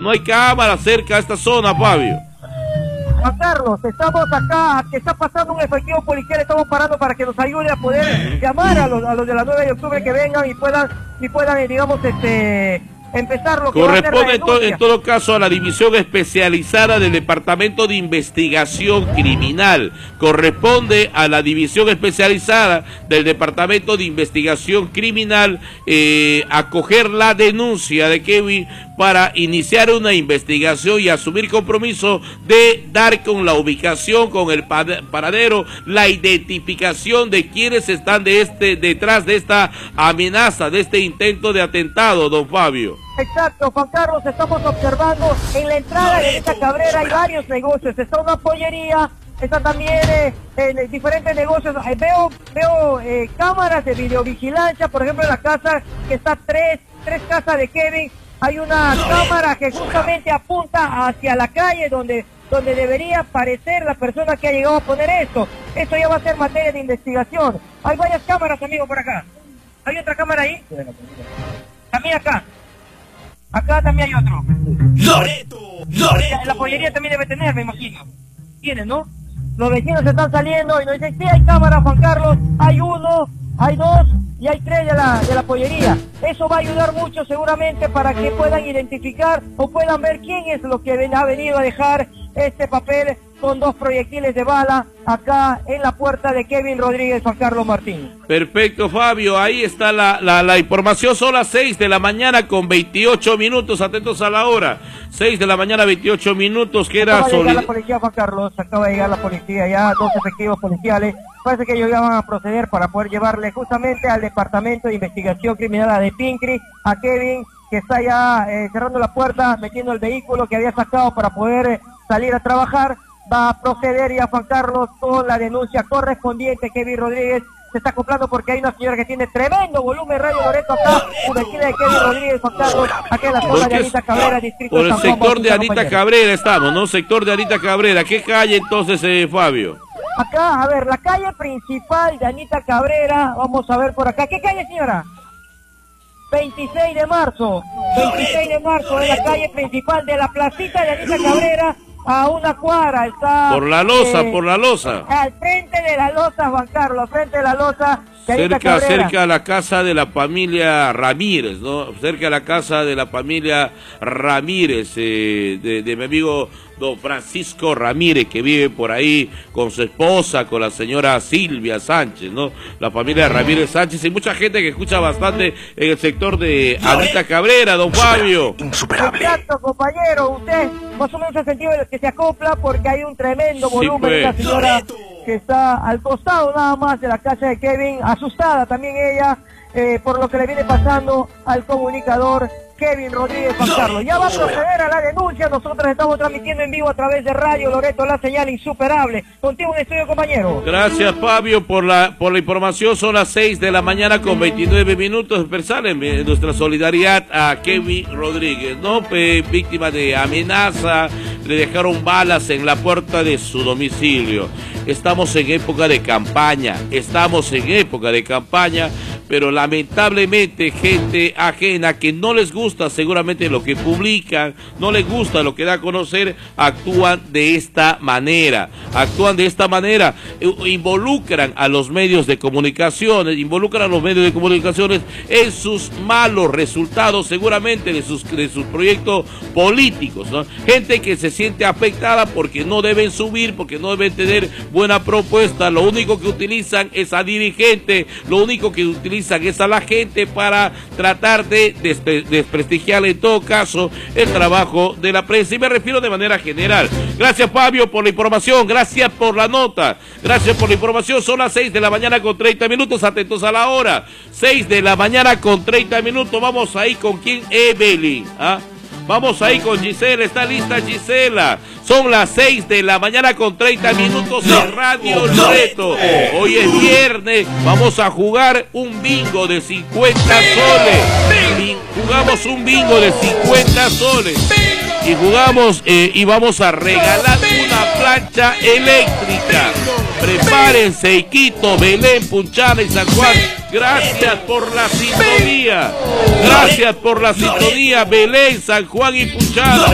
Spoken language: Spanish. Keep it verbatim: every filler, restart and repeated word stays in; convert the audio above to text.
no hay cámaras cerca a esta zona, Fabio. Juan Carlos, estamos acá, que está pasando un efectivo policial, estamos parando para que nos ayude a poder llamar a los, a los de la nueve de octubre que vengan y puedan, y puedan, digamos, este... empezar lo que corresponde en, to en todo caso a la división especializada del Departamento de Investigación Criminal, corresponde a la división especializada del Departamento de Investigación Criminal eh, acoger la denuncia de Kevin para iniciar una investigación y asumir compromiso de dar con la ubicación, con el paradero, la identificación de quienes están de este detrás de esta amenaza, de este intento de atentado, don Fabio. Exacto, Juan Carlos, estamos observando en la entrada de esta Cabrera hay varios negocios, está una pollería, está también eh, en diferentes negocios, eh, veo veo eh, cámaras de videovigilancia, por ejemplo en la casa que está tres, tres casas de Kevin, hay una cámara que justamente apunta hacia la calle donde, donde debería aparecer la persona que ha llegado a poner esto, esto ya va a ser materia de investigación, hay varias cámaras, amigo, por acá, ¿hay otra cámara ahí? También acá. Acá también hay otro. ¡Loreto! ¡Loreto! La pollería también debe tener, me imagino. Tiene, ¿no? Los vecinos están saliendo y nos dicen, sí hay cámara, Juan Carlos, hay uno, hay dos y hay tres de la, de la pollería. Eso va a ayudar mucho seguramente para que puedan identificar o puedan ver quién es lo que ha venido a dejar este papel con dos proyectiles de bala acá en la puerta de Kevin Rodríguez, Juan Carlos Martín. Perfecto, Fabio, ahí está la, la, la información, son las seis de la mañana con veintiocho minutos, atentos a la hora, seis de la mañana veintiocho minutos, que era... Acaba de llegar la policía, Juan Carlos, acaba de llegar la policía, ya dos efectivos policiales, parece que ellos ya van a proceder para poder llevarle justamente al Departamento de Investigación Criminal de Pincri, a Kevin, que está ya eh, cerrando la puerta, metiendo el vehículo que había sacado para poder eh, salir a trabajar. Va a proceder ya Juan Carlos con la denuncia correspondiente. Kevin Rodríguez se está acoplando porque hay una señora que tiene tremendo volumen, Radio Loreto acá, una esquina de Kevin Rodríguez, Juan Carlos, acá en la zona de Anita Cabrera, distrito por de el San Juan, sector de Anita compañero. Cabrera estamos, ¿no? Sector de Anita Cabrera, ¿qué calle entonces, eh, Fabio? Acá, a ver, la calle principal de Anita Cabrera, vamos a ver por acá, ¿qué calle, señora? veintiséis de marzo, veintiséis de marzo es la calle principal de la placita de Anita Cabrera, a una cuadra, está... Por la losa, eh, por la losa. Al frente de la losa, Juan Carlos, al frente de la losa de Anita Cerca, Cabrera. cerca a la casa de la familia Ramírez, ¿no? Cerca a la casa de la familia Ramírez, eh, de, de mi amigo don Francisco Ramírez, que vive por ahí con su esposa, con la señora Silvia Sánchez, ¿no? La familia Ramírez Sánchez, y mucha gente que escucha bastante en el sector de Anita Cabrera, don Fabio. Insuperable. Exacto, compañero, usted más o menos el sentido de que se acopla porque hay un tremendo volumen de pues. la señora que está al costado nada más de la casa de Kevin, asustada también ella eh, por lo que le viene pasando al comunicador Kevin Rodríguez, Juan Carlos. Ya va a proceder a la denuncia, nosotros estamos transmitiendo en vivo a través de Radio Loreto, la señal insuperable. Contigo en el estudio, compañero. Gracias, Fabio, por la por la información. Son las seis de la mañana con veintinueve minutos. Expresarle nuestra solidaridad a Kevin Rodríguez, ¿no? P víctima de amenaza, le dejaron balas en la puerta de su domicilio. Estamos en época de campaña, estamos en época de campaña, pero lamentablemente gente ajena que no les gusta seguramente lo que publican, no les gusta lo que da a conocer, actúan de esta manera, actúan de esta manera, involucran a los medios de comunicaciones, involucran a los medios de comunicaciones en sus malos resultados seguramente de sus, de sus proyectos políticos, ¿no? Gente que se siente afectada porque no deben subir, porque no deben tener buena propuesta, lo único que utilizan es a dirigente, lo único que utilizan es a la gente para tratar de despre desprestigiar en todo caso el trabajo de la prensa, y me refiero de manera general. Gracias, Fabio, por la información, gracias por la nota, gracias por la información. Son las seis de la mañana con treinta minutos, atentos a la hora, seis de la mañana con treinta minutos, vamos ahí con quién, Evelyn, ¿ah? Vamos ahí con Gisela, está lista Gisela. Son las seis de la mañana con treinta minutos en Radio Loreto. Hoy es viernes, vamos a jugar un bingo de cincuenta soles. Jugamos un bingo de cincuenta soles. Y jugamos eh, y vamos a regalar una plancha eléctrica. Prepárense, Iquito, Belén, Punchana y San Juan. Gracias por la sintonía. Gracias por la sintonía, Belén, San Juan y Punchana.